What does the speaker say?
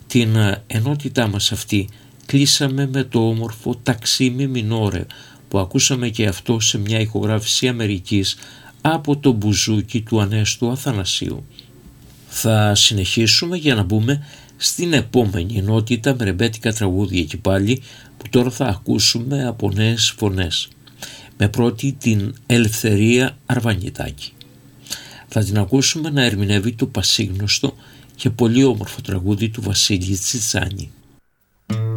Την ενότητά μας αυτή κλείσαμε με το όμορφο «Ταξίμι Μινόρε» που ακούσαμε και αυτό σε μια ηχογράφηση Αμερικής από το μπουζούκι του Ανέστου Αθανασίου. Θα συνεχίσουμε για να μπούμε στην επόμενη ενότητα με ρεμπέτικα τραγούδια και πάλι, που τώρα θα ακούσουμε από νέες φωνές. Με πρώτη την Ελευθερία Αρβανιτάκη. Θα την ακούσουμε να ερμηνεύει το πασίγνωστο και πολύ όμορφο τραγούδι του Βασίλη Τσιτσάνη.